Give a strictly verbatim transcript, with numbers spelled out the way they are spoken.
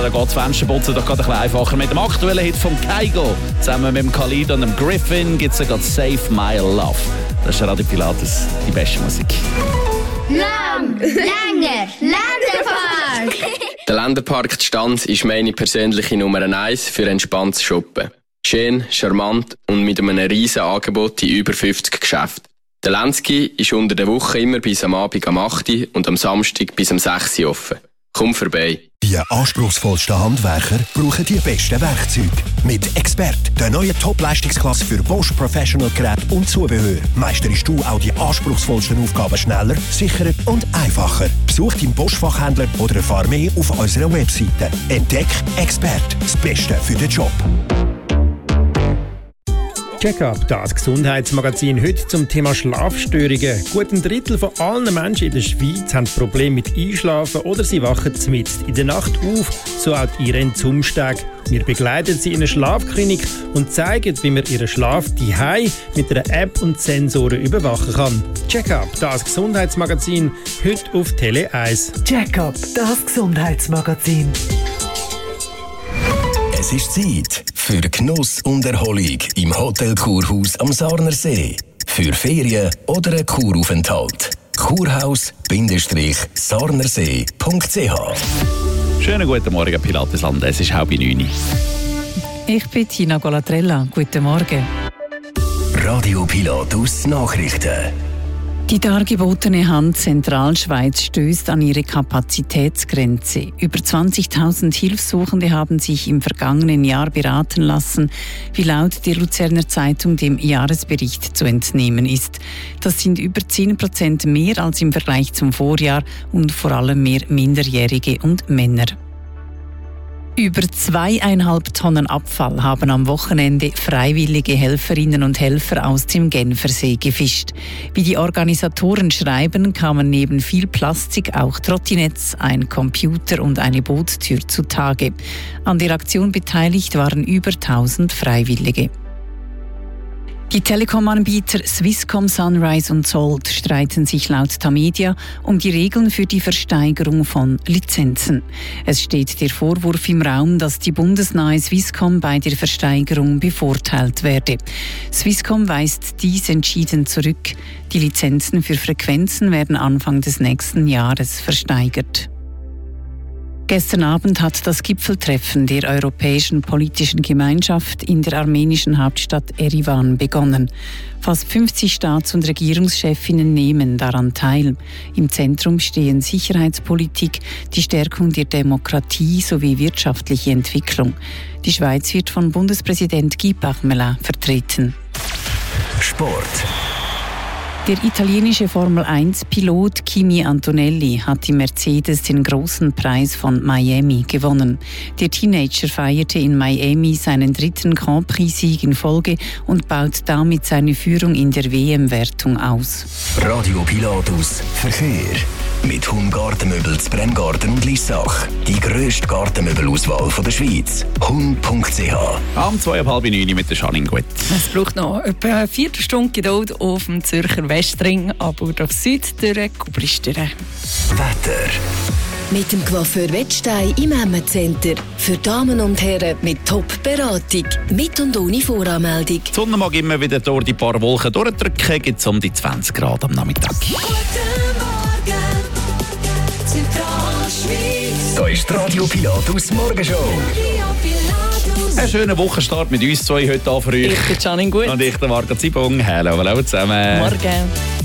da geht das Fensterputzen doch gerade ein bisschen einfacher. Mit dem aktuellen Hit von Kygo zusammen mit dem Khalid und dem Griffin gibt es ja gerade Save My Love. Das ist Radio Pilatus, die beste Musik. Lang, länger, Länderpark! Der Länderpark Stanz ist meine persönliche Nummer eins für entspanntes Shoppen. Schön, charmant und mit einem riesen Angebot in über fünfzig Geschäften. Der Lenski ist unter der Woche immer bis am Abend am acht Uhr und am Samstag bis am sechs Uhr offen. Komm vorbei. Die anspruchsvollsten Handwerker brauchen die besten Werkzeuge. Mit Expert, der neuen Top-Leistungsklasse für Bosch Professional Geräte und Zubehör, meisterst du auch die anspruchsvollsten Aufgaben schneller, sicherer und einfacher. Besuch deinen Bosch-Fachhändler oder erfahre mehr auf unserer Webseite. Entdeck Expert, das Beste für den Job. Check-up, das Gesundheitsmagazin heute zum Thema Schlafstörungen. Gut ein Drittel von allen Menschen in der Schweiz haben Probleme mit Einschlafen oder sie wachen mitten in der Nacht auf, so auch Irene Zumsteg. Wir begleiten sie in einer Schlafklinik und zeigen, wie man ihren Schlaf daheim mit einer App und Sensoren überwachen kann. Check-up, das Gesundheitsmagazin, heute auf Tele eins. Check-up, das Gesundheitsmagazin. Es ist Zeit für Genuss und Erholung im Hotel Kurhaus am Sarnersee. Für Ferien oder einen Kuraufenthalt. kurhaus-sarnersee punkt c h. Schönen guten Morgen, Pilatesland. Es ist halb neun. Ich bin Tina Golatrella. Guten Morgen. Radio Pilatus Nachrichten. Die dargebotene Hand Zentralschweiz stößt an ihre Kapazitätsgrenze. Über zwanzigtausend Hilfssuchende haben sich im vergangenen Jahr beraten lassen, wie laut der Luzerner Zeitung dem Jahresbericht zu entnehmen ist. Das sind über zehn Prozent mehr als im Vergleich zum Vorjahr und vor allem mehr Minderjährige und Männer. Über zweieinhalb Tonnen Abfall haben am Wochenende freiwillige Helferinnen und Helfer aus dem Genfersee gefischt. Wie die Organisatoren schreiben, kamen neben viel Plastik auch Trottinetts, ein Computer und eine Bootstür zutage. An der Aktion beteiligt waren über tausend Freiwillige. Die Telekom-Anbieter Swisscom, Sunrise und Salt streiten sich laut Tamedia um die Regeln für die Versteigerung von Lizenzen. Es steht der Vorwurf im Raum, dass die bundesnahe Swisscom bei der Versteigerung bevorteilt werde. Swisscom weist dies entschieden zurück. Die Lizenzen für Frequenzen werden Anfang des nächsten Jahres versteigert. Gestern Abend hat das Gipfeltreffen der Europäischen Politischen Gemeinschaft in der armenischen Hauptstadt Erivan begonnen. Fast fünfzig Staats- und Regierungschefinnen nehmen daran teil. Im Zentrum stehen Sicherheitspolitik, die Stärkung der Demokratie sowie wirtschaftliche Entwicklung. Die Schweiz wird von Bundespräsident Guy Parmelin vertreten. Sport. Der italienische Formel eins Pilot Kimi Antonelli hat im Mercedes den großen Preis von Miami gewonnen. Der Teenager feierte in Miami seinen dritten Grand Prix-Sieg in Folge und baut damit seine Führung in der W M-Wertung aus. Radio Pilatus Verkehr. Mit Hum Gartenmöbel zu Bremgarten und Lissach. Die grösste Gartenmöbelauswahl der Schweiz. hum punkt c h. Am zwei ab halb neun mit der Janine Gut. Es braucht noch etwa eine Viertelstunde Geduld auf dem Zürcher Westring, aber durch Süd durch Kubristeren. Wetter. Mit dem Coiffeur Wettstein im Emmen-Center. Für Damen und Herren mit Top-Beratung. Mit und ohne Voranmeldung. Die Sonne mag immer wieder durch die paar Wolken durchdrücken. Gibt es um die zwanzig Grad am Nachmittag. Da ist die Radio Pilatus Morgenshow. Einen schönen Wochenstart mit uns zwei heute an für euch. Ich bin Janine Gut. Und ich, der Marco Zibung. Hallo, hallo zusammen. Morgen.